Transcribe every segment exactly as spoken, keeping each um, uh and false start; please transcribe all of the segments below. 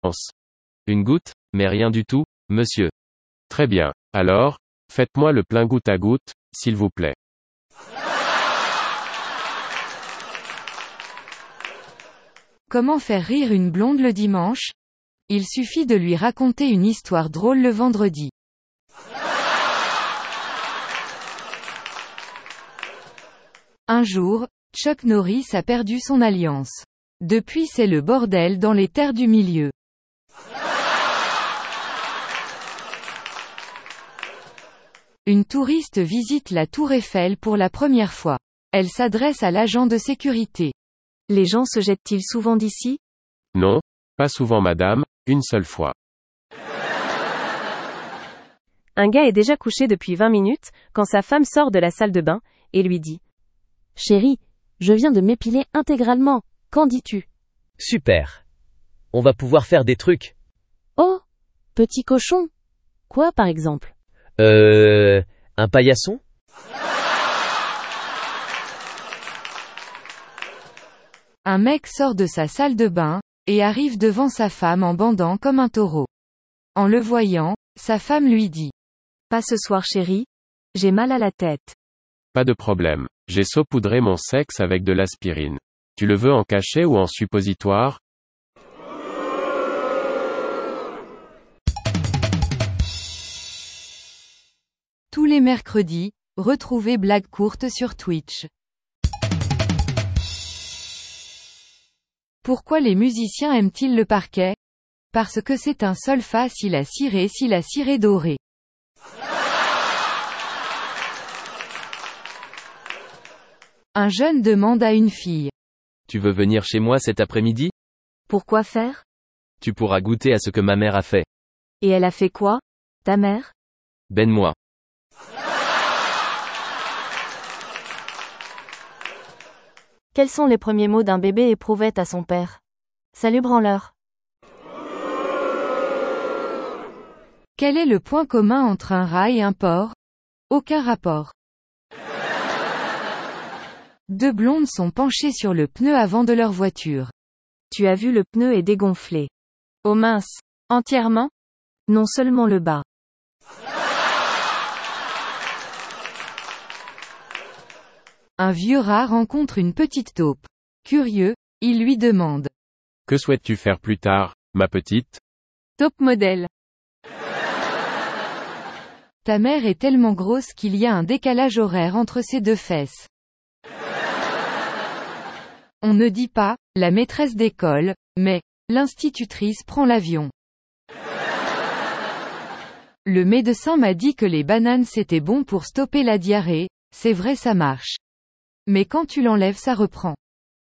Une goutte, mais rien du tout, monsieur. Très bien. Alors, faites-moi le plein goutte à goutte, s'il vous plaît. Comment faire rire une blonde le dimanche? Il suffit de lui raconter une histoire drôle le vendredi. Un jour, Chuck Norris a perdu son alliance. Depuis c'est le bordel dans les terres du milieu. Une touriste visite la tour Eiffel pour la première fois. Elle s'adresse à l'agent de sécurité. Les gens se jettent-ils souvent d'ici? Non, pas souvent madame, une seule fois. Un gars est déjà couché depuis vingt minutes, quand sa femme sort de la salle de bain, et lui dit. Chérie, je viens de m'épiler intégralement, qu'en dis-tu? Super. On va pouvoir faire des trucs. Oh, petit cochon. Quoi par exemple? Euh, un paillasson? Un mec sort de sa salle de bain, et arrive devant sa femme en bandant comme un taureau. En le voyant, sa femme lui dit. Pas ce soir chérie, j'ai mal à la tête. Pas de problème, j'ai saupoudré mon sexe avec de l'aspirine. Tu le veux en cachet ou en suppositoire? Tous les mercredis, retrouvez Blague courte sur Twitch. Pourquoi les musiciens aiment-ils le parquet? Parce que c'est un sol facile à cirer si la cire est dorée. Un jeune demande à une fille. Tu veux venir chez moi cet après-midi? Pourquoi faire? Tu pourras goûter à ce que ma mère a fait. Et elle a fait quoi, ta mère? Ben-moi. Quels sont les premiers mots d'un bébé éprouvette à son père? Salut branleur. Quel est le point commun entre un rat et un porc? Aucun rapport. Deux blondes sont penchées sur le pneu avant de leur voiture. Tu as vu le pneu est dégonflé. Oh mince. Entièrement? Non seulement le bas. Un vieux rat rencontre une petite taupe. Curieux, il lui demande. Que souhaites-tu faire plus tard, ma petite? Top modèle. Ta mère est tellement grosse qu'il y a un décalage horaire entre ses deux fesses. On ne dit pas, la maîtresse d'école, mais, l'institutrice prend l'avion. Le médecin m'a dit que les bananes c'était bon pour stopper la diarrhée, c'est vrai ça marche. Mais quand tu l'enlèves ça reprend.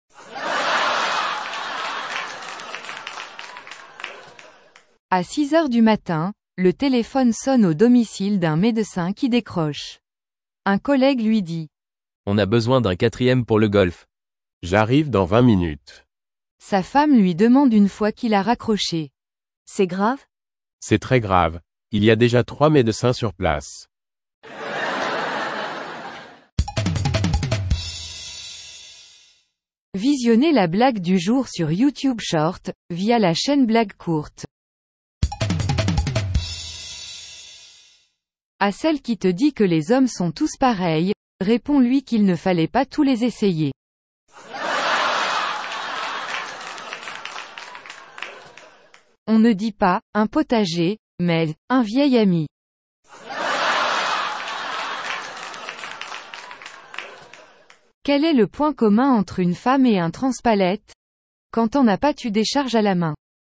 À six heures du matin, le téléphone sonne au domicile d'un médecin qui décroche. Un collègue lui dit. On a besoin d'un quatrième pour le golf. J'arrive dans vingt minutes. Sa femme lui demande une fois qu'il a raccroché. C'est grave? C'est très grave. Il y a déjà trois médecins sur place. Visionnez la blague du jour sur YouTube Short, via la chaîne Blague courte. À celle qui te dit que les hommes sont tous pareils, réponds-lui qu'il ne fallait pas tous les essayer. On ne dit pas, un potager, mais, un vieil ami. Quel est le point commun entre une femme et un transpalette? Quand on n'a pas tu décharges à la main.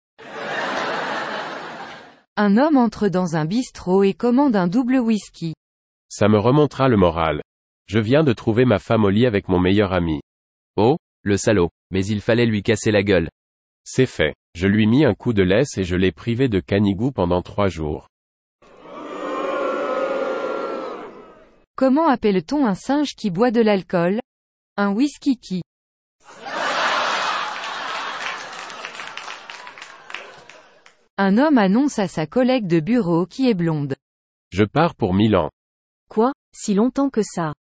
Un homme entre dans un bistrot et commande un double whisky. Ça me remontera le moral. Je viens de trouver ma femme au lit avec mon meilleur ami. Oh, le salaud, mais il fallait lui casser la gueule. C'est fait. Je lui mis un coup de laisse et je l'ai privé de canigou pendant trois jours. Comment appelle-t-on un singe qui boit de l'alcool? Un whisky qui. Un homme annonce à sa collègue de bureau qui est blonde. Je pars pour Milan. Quoi, si longtemps que ça?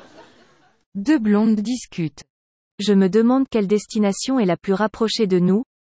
Deux blondes discutent. Je me demande quelle destination est la plus rapprochée de nous,